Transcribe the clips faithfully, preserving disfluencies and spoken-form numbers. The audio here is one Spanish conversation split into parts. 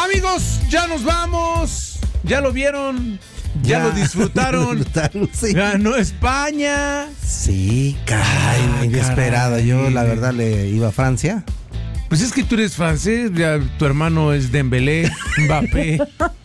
Amigos, ya nos vamos. Ya lo vieron. Ya, ya lo disfrutaron. Sí. Ganó España. Sí, caray, ah, inesperado. Caray. Yo, la verdad, le iba a Francia. Pues es que tú eres francés, ya, tu hermano es Dembélé, Mbappé.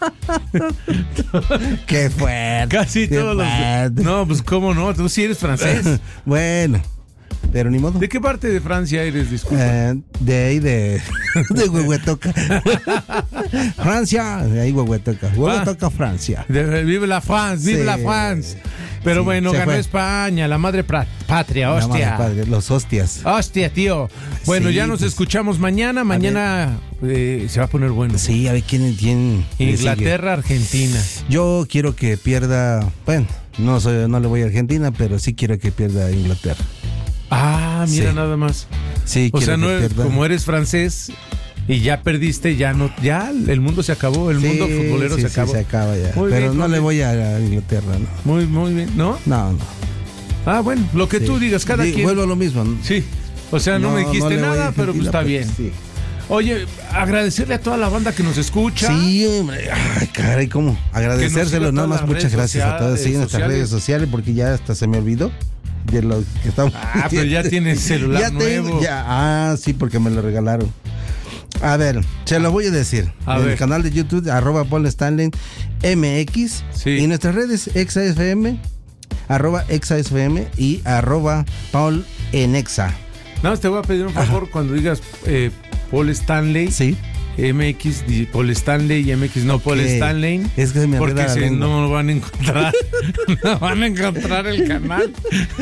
Qué fuerte. Casi qué todos fuerte. los. No, pues cómo no, tú sí eres francés. Bueno, pero ni modo. ¿De qué parte de Francia eres, disculpa? Eh, de ahí de, de Huehuetoca. Francia, de ahí Huehuetoca. Huehuetoca, Francia. De, vive la France, vive sí. la France. Pero sí, bueno, ganó fue. España, la madre patria, hostia. La madre patria, los hostias. Hostia, tío. Bueno, sí, ya nos pues, escuchamos mañana. Mañana eh, se va a poner bueno. Sí, a ver quién tiene. Inglaterra, Argentina. Yo quiero que pierda. Bueno, no, soy, no le voy a Argentina, pero sí quiero que pierda Inglaterra. Ah, mira sí. nada más. Sí, o quiero sea, no que es, como eres francés. Y ya perdiste, ya no, ya el mundo se acabó, el sí, mundo futbolero sí, se sí, acabó. se acaba ya. Muy Pero bien, no le voy a Inglaterra, ¿no? Muy, muy bien, ¿no? No, no. Ah, bueno, lo que sí. tú digas, cada sí, quien. Vuelvo a lo mismo, ¿no? Sí. O sea, no, no me dijiste no nada, pero pues está pero bien. Sí. Oye, agradecerle a toda la banda que nos escucha. Sí, hombre. Ay, caray, ¿cómo? Agradecérselo, nada más. Muchas gracias sociales, a todos. Sí, en nuestras redes sociales, porque ya hasta se me olvidó. De lo que estamos. Ah, pero ya tienes celular ya nuevo. Tengo, ya, ah, sí, porque me lo regalaron. A ver, se lo voy a decir. A en ver. el canal de YouTube, arroba Paul Stanley M X. Sí. Y nuestras redes, ExaFM, arroba ExaFM y arroba Paul en Exa. Nada más te voy a pedir un favor. Ajá. Cuando digas eh, Paul Stanley. Sí. M X, Paul Stanley y M X, no, okay. Paul Stanley. Es que se me porque si no van a encontrar, no van a encontrar el canal.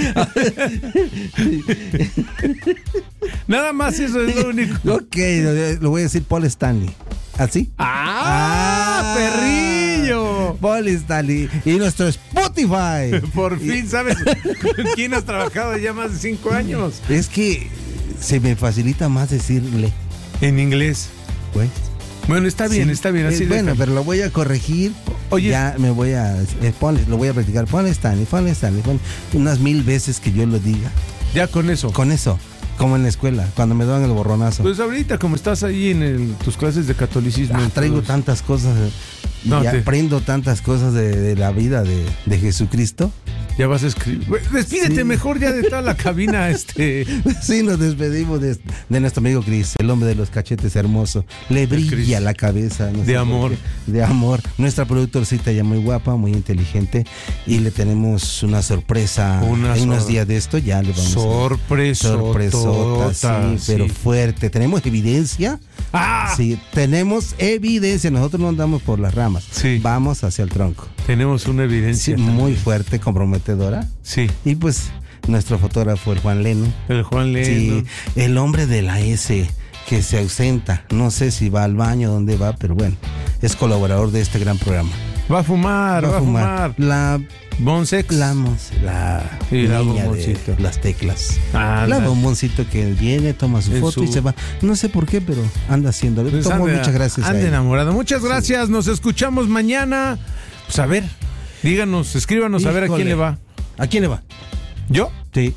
Nada más eso es lo único. Ok, lo voy a decir Paul Stanley. ¿Así? ¡Ah! ah ¡Perrillo! Paul Stanley. Y nuestro Spotify. Por fin, ¿sabes con quién has trabajado ya más de cinco años? Es que se me facilita más decirle. En inglés. Pues. Bueno, está bien, sí, está bien. Así eh, bueno, pero lo voy a corregir. Oye, ya me voy a. Eh, ponle, lo voy a practicar. Ponle Stanley, ponle Stanley, ponle unas mil veces que yo lo diga. Ya con eso. Con eso. Como en la escuela, cuando me daban el borronazo. Pues ahorita, como estás ahí en el, tus clases de catolicismo. Ah, traigo todos. tantas cosas. Y no, te... aprendo tantas cosas de, de la vida de, de Jesucristo. Ya vas a escribir. Despídete sí. mejor ya de toda la cabina. este Sí, nos despedimos de, de nuestro amigo Chris, el hombre de los cachetes hermoso. Le brilla la cabeza. No de amor. De amor. Nuestra productorcita ya muy guapa, muy inteligente. Y le tenemos una sorpresa. Una en sor... unos días de esto ya le vamos Sorpresa. a... Sorpresota. Sí, sí, pero fuerte. ¿Tenemos evidencia? ¡Ah! Sí, tenemos evidencia. Nosotros no andamos por las ramas. Sí. Vamos hacia el tronco. Tenemos una evidencia. Sí, muy fuerte, comprometedora. Sí. Y pues nuestro fotógrafo, el Juan Leno. El Juan Leno. Sí, el hombre de la S que se ausenta. No sé si va al baño, dónde va, pero bueno, es colaborador de este gran programa. Va a fumar, va, va a fumar. fumar. La Bonsex. La, la sí, niña de las teclas. Ah, la bomboncito que viene, toma su foto su... y se va. No sé por qué, pero anda haciendo. Pues Tomo, anda, muchas gracias. Anda enamorado. Muchas gracias. Sí. Nos escuchamos mañana. Pues a ver, díganos, escríbanos. Híjole. A ver a quién le va. ¿A quién le va? ¿Yo? Sí.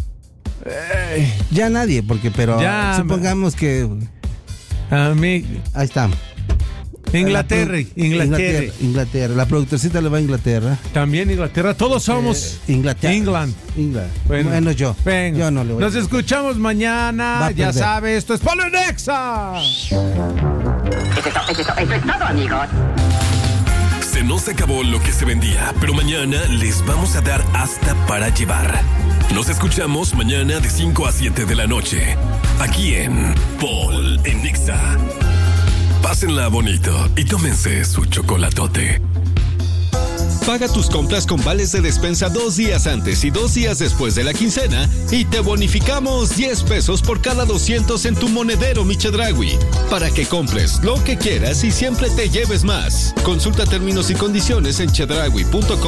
Eh, ya nadie, porque, pero ya, supongamos que. A mí. Ahí está. Inglaterra, Inglaterra, Inglaterra, Inglaterra. La productorcita le va a Inglaterra. También Inglaterra. Todos somos eh, Inglaterra. England. England. Bueno, bueno, yo. Venga. Yo no le voy Nos a escuchamos mañana. Ya sabes, esto es Paul en Exa. Eso es, todo, eso, es todo, eso es todo, amigos. Se nos acabó lo que se vendía, pero mañana les vamos a dar hasta para llevar. Nos escuchamos mañana de cinco a siete de la noche. Aquí en Paul en Exa. Pásenla bonito y tómense su chocolatote. Paga tus compras con vales de despensa dos días antes y dos días después de la quincena y te bonificamos diez pesos por cada doscientos en tu monedero Mi Chedraui para que compres lo que quieras y siempre te lleves más. Consulta términos y condiciones en chedraui punto com.